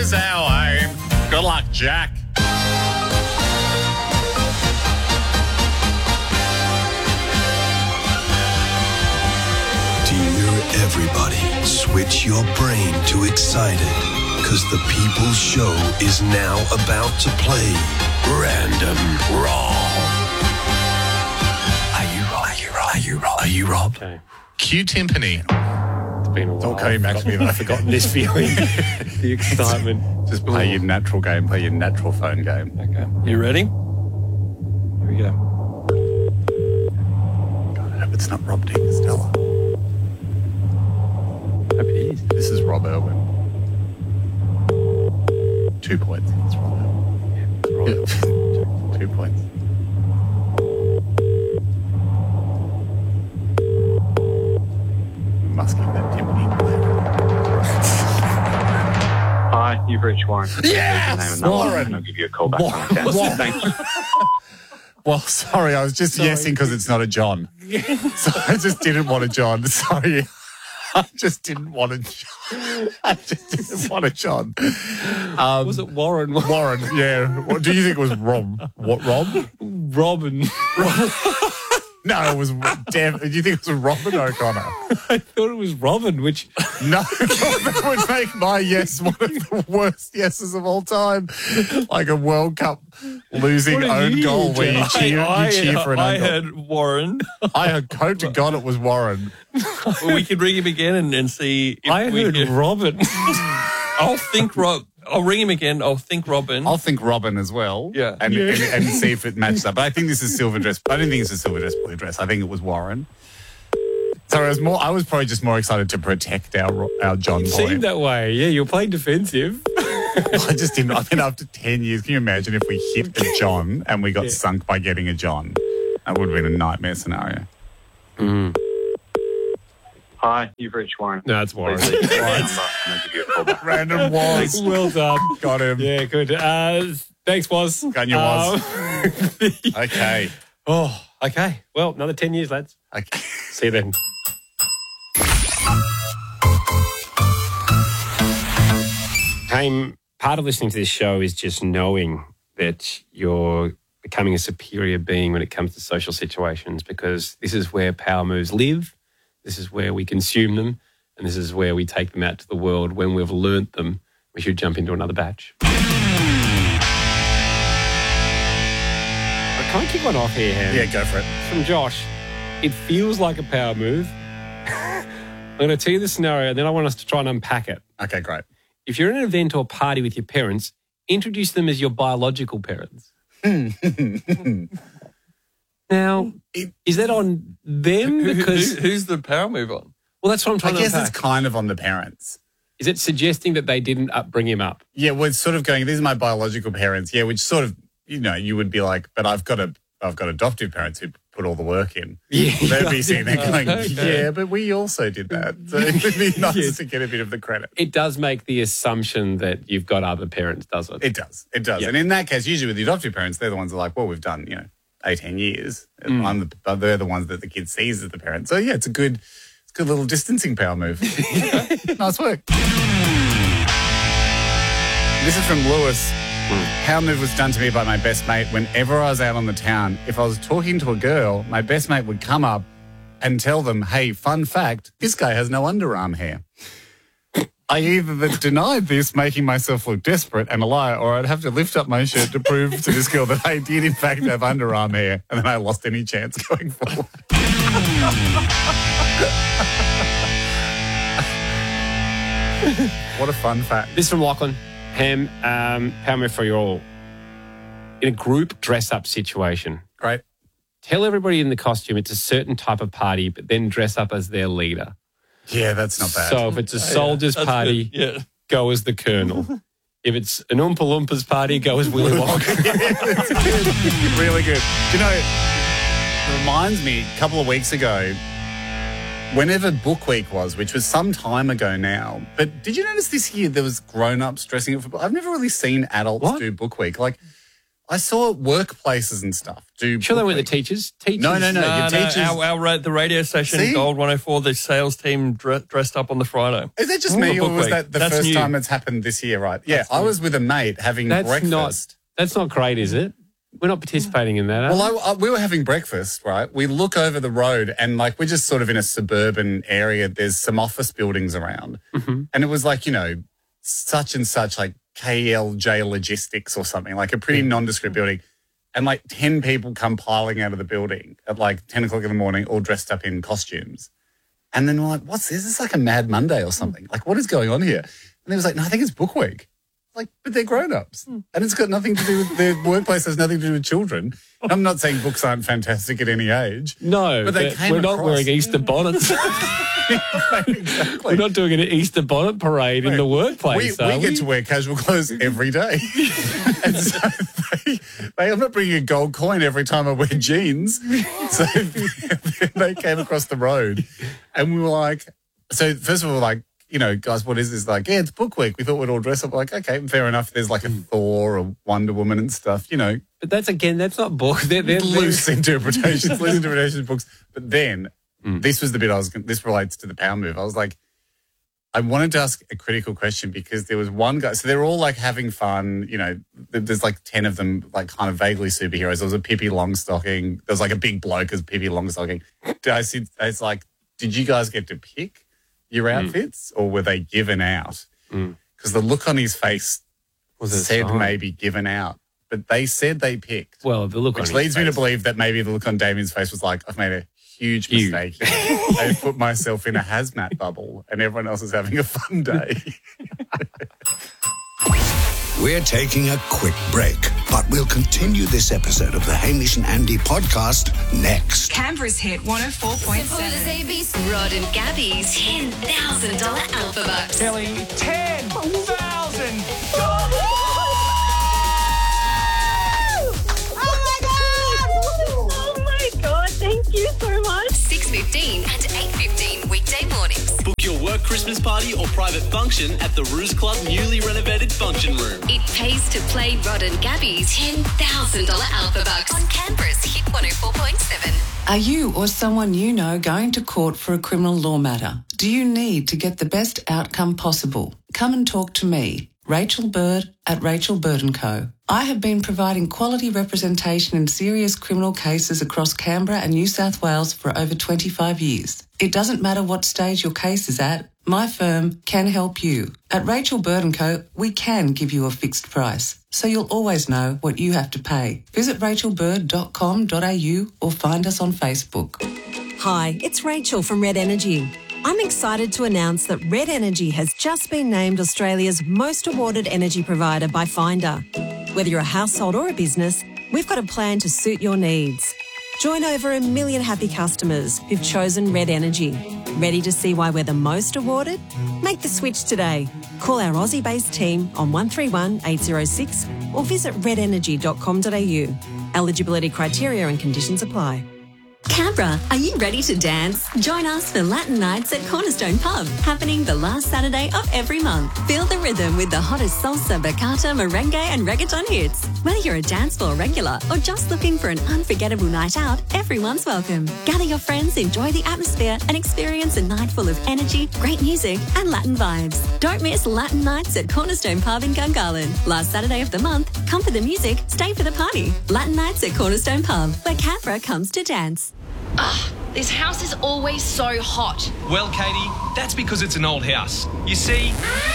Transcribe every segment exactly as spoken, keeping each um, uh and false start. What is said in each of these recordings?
is our aim. Good luck, Jack. Dear everybody, switch your brain to excited, because the People's Show is now about to play Random Rob. Are you Rob? Are you Rob? Are you Rob? Are you Rob? Okay. Cue timpani. It's been a while. It's all coming back to me. I've forgotten this feeling. The excitement. Just play your natural game, play your natural phone game. Okay. You ready? Here we go. God, I hope it's not Rob Di Stella. Hope it is. This is Rob Irwin. Two points. It's Rob Irwin. Yeah, it's Rob. Yeah. Two points. Must keep that timpani. Hi, you've reached Warren. Yes! Warren! I'll give you a call back. Warren. Warren. Thank you. Well, sorry, I was just Sorry. yesing because it's not a John. So I just didn't want a John. Sorry. I just didn't want a John. I just didn't want a John. Um, Was it Warren? Warren, yeah. What, do you think it was Rob? What, Rob? Robin. No, it was damn. Do you think it was Robin O'Connor? I thought it was Robin, which... No, that would make my yes one of the worst yeses of all time. Like a World Cup losing What did own you goal do? where you cheer, I, you cheer for an I own goal. heard Warren. I had hope to God it was Warren. Well, we could ring him again and, and see if I we heard can- Robin. I'll think Rob. I'll ring him again. I'll think Robin. I'll think Robin as well. Yeah. And, Yeah. and, and see if it matches up. But I think this is silver dress. I don't think it's a silver dress, blue dress. I think it was Warren. Sorry, I was more. I was probably just more excited to protect our our John It boy. seemed that way. Yeah, you're playing defensive. I just didn't. I mean, after ten years, can you imagine if we hit a John and we got Yeah. sunk by getting a John? That would have been a nightmare scenario. Hi, you've reached Warren. No, it's Warren. Please leave your number and I'll give you a call back. Random was. Well done. Got him. Yeah, good. Uh, thanks, Woz. Got you, Woz. Um, Okay. oh, okay. Well, another ten years, lads. Okay. See you then. Haim, part of listening to this show is just knowing that you're becoming a superior being when it comes to social situations, because this is where power moves live, this is where we consume them, and this is where we take them out to the world. When we've learnt them, we should jump into another batch. But can I kick one off here, Ham? Yeah, go for it. From Josh. It feels like a power move. I'm going to tell you the scenario, and then I want us to try and unpack it. Okay, great. If you're in an event or party with your parents, introduce them as your biological parents. Now, is that on them? Who- who- Because, who's the power move on? well, that's what I'm I trying to guess unpack. it's kind of on the parents. Is it suggesting that they didn't up bring him up? Yeah, well, it's sort of going, these are my biological parents. Yeah, which sort of, you know, you would be like, but I've got a, I've got adoptive parents who put all the work in. Yeah. They'd be sitting there going, Okay. yeah, but we also did that. So it would be nice Yes. to get a bit of the credit. It does make the assumption that you've got other parents, does it? It does. It does. Yeah. And in that case, usually with the adoptive parents, they're the ones that are like, well, we've done, you know, eighteen years. Mm. I'm the, but they're the ones that the kid sees as the parent. So, yeah, it's a good, it's a good little distancing power move. Nice work. This is from Lewis. Power move was done to me by my best mate whenever I was out on the town. If I was talking to a girl, my best mate would come up and tell them, hey, fun fact, this guy has no underarm hair. I either denied this, making myself look desperate and a liar, or I'd have to lift up my shirt to prove to this girl that I did, in fact, have underarm hair, and then I lost any chance going forward. What a fun fact. This is from Lachlan. Ham, um, power move for you all. In a group dress-up situation, Great. tell everybody in the costume it's a certain type of party, but then dress up as their leader. Yeah, that's not bad. So if it's a soldiers That's party, good. Yeah. go as the colonel. If it's an Oompa Loompas party, go as Willy Wonka. That's good. Really good. Do you know, it reminds me, a couple of weeks ago, whenever Book Week was, which was some time ago now, but did you notice this year there was grown-ups dressing up for... I've never really seen adults What? do Book Week. Like, I saw workplaces and stuff do. Sure, they book were the week. teachers. Teachers. No, no, no. No, your no, teachers. our, our, ra- the radio station, See? Gold one oh four, the sales team dre- dressed up on the Friday. Is that just Ooh, me, the or book was week. that the That's first new. time it's happened this year? Right? Yeah, That's I new. was with a mate having That's breakfast. not. That's not great, is it? We're not participating in that. Are Well, we? I, I, we were having breakfast, right? We look over the road and, like, we're just sort of in a suburban area. There's some office buildings around. Mm-hmm. And it was like, you know, such and such, like K L J Logistics or something, like a pretty nondescript building. And, like, ten people come piling out of the building at, like, ten o'clock in the morning, all dressed up in costumes. And then we're like, what's this? This is like a Mad Monday or something. Like, what is going on here? And he was like, no, I think it's Book Week. Like, but they're grown-ups. And it's got nothing to do with, their workplace has nothing to do with children. I'm not saying books aren't fantastic at any age. no, but they but came we're not across- wearing Easter bonnets. Exactly. We're not doing an Easter bonnet parade in the We, workplace, we are get we? to wear casual clothes every day. And so they, they, I'm not bringing a gold coin every time I wear jeans. So they came across the road and we were like, so first of all, like, you know, guys, what is this? Like, yeah, it's Book Week. We thought we'd all dress up. Like, okay, fair enough. There's like a Thor or Wonder Woman and stuff, you know, But that's, again, that's not book. They're, they're loose interpretations, loose interpretations of books. But then this was the bit I was, this relates to the power move. I was like, I wanted to ask a critical question because there was one guy, so they're all like having fun, you know, th- there's like ten of them, like kind of vaguely superheroes. There was a Pippi Longstocking. There was like a big bloke as Pippi Longstocking. I said, it's like, did you guys get to pick your outfits or were they given out? Because the look on his face Was it said sign? maybe given out, but they said they picked. Well, the look Which on leads his me to face. believe that maybe the look on Damien's face was like, I've made a huge Huge. mistake. I've put myself in a hazmat bubble and everyone else is having a fun day. We're taking a quick break, but we'll continue this episode of the Hamish and Andy podcast next. Canberra's hit one oh four point seven. Rod and Gabby's ten thousand dollars Alpha Bucks. Kelly, ten thousand. Oh my God, thank you so much. six fifteen and eight fifteen weekday mornings. Book your work Christmas party or private function at the Ruse Club newly renovated function room. It pays to play Rod and Gabby's ten thousand dollars Alpha Bucks on Canberra's hit one oh four point seven. Are you or someone you know going to court for a criminal law matter? Do you need to get the best outcome possible? Come and talk to me, Rachel Bird at Rachel Bird and Co. I have been providing quality representation in serious criminal cases across Canberra and New South Wales for over twenty-five years. It doesn't matter what stage your case is at, my firm can help you. At Rachel Bird and Co, we can give you a fixed price, so you'll always know what you have to pay. Visit rachel bird dot com dot a u or find us on Facebook. Hi, it's Rachel from Red Energy. I'm excited to announce that Red Energy has just been named Australia's most awarded energy provider by Finder. Whether you're a household or a business, we've got a plan to suit your needs. Join over a million happy customers who've chosen Red Energy. Ready to see why we're the most awarded? Make the switch today. Call our Aussie-based team on one three one, eight oh six or visit red energy dot com dot a u. Eligibility criteria and conditions apply. Canberra, are you ready to dance? Join us for Latin Nights at Cornerstone Pub, happening the last Saturday of every month. Feel the rhythm with the hottest salsa, bachata, merengue and reggaeton hits. Whether you're a dance floor regular or just looking for an unforgettable night out, everyone's welcome. Gather your friends, enjoy the atmosphere and experience a night full of energy, great music and Latin vibes. Don't miss Latin Nights at Cornerstone Pub in Gungahlin. Last Saturday of the month, come for the music, stay for the party. Latin Nights at Cornerstone Pub, where Canberra comes to dance. Ugh, this house is always so hot. Well, Katie, that's because it's an old house. You see...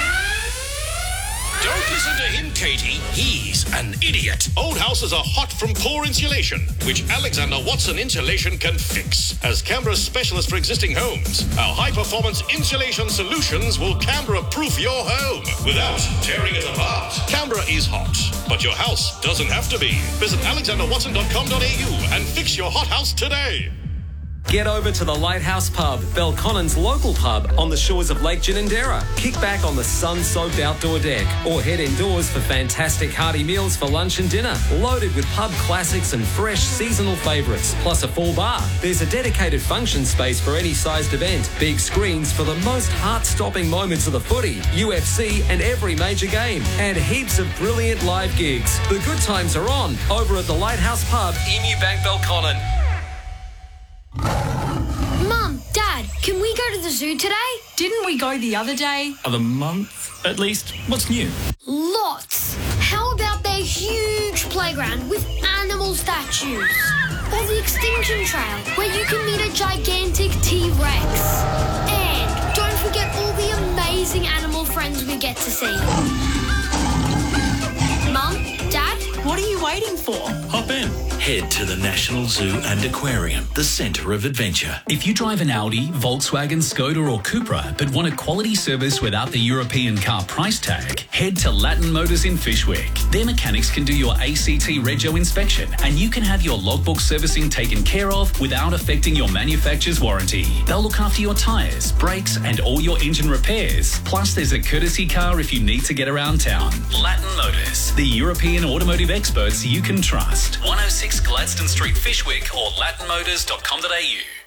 Don't listen to him, Katie. He's an idiot. Old houses are hot from poor insulation, which Alexander Watson Insulation can fix. As Canberra's specialist for existing homes, our high-performance insulation solutions will Canberra-proof your home without tearing it apart. Canberra is hot, but your house doesn't have to be. Visit alexander watson dot com dot a u and fix your hot house today. Get over to the Lighthouse Pub, Belconnen's local pub on the shores of Lake Ginninderra. Kick back on the sun-soaked outdoor deck or head indoors for fantastic hearty meals for lunch and dinner, loaded with pub classics and fresh seasonal favourites, plus a full bar. There's a dedicated function space for any sized event, big screens for the most heart-stopping moments of the footy, U F C and every major game, and heaps of brilliant live gigs. The good times are on over at the Lighthouse Pub, Emu Bank, Belconnen. Mum, Dad, can we go to the zoo today? Didn't we go the other day? Of a month, at least. What's new? Lots. How about their huge playground with animal statues? Or the Extinction Trail, where you can meet a gigantic T-Rex. And don't forget all the amazing animal friends we get to see. Mum, Dad? What are you waiting for? Hop in. Head to the National Zoo and Aquarium, the centre of adventure. If you drive an Audi, Volkswagen, Skoda or Cupra but want a quality service without the European car price tag, head to Latin Motors in Fishwick. Their mechanics can do your A C T Rego inspection and you can have your logbook servicing taken care of without affecting your manufacturer's warranty. They'll look after your tyres, brakes and all your engine repairs. Plus there's a courtesy car if you need to get around town. Latin Motors, the European automotive experts you can trust. one oh six Gladstone Street, Fishwick or latin motors dot com dot a u.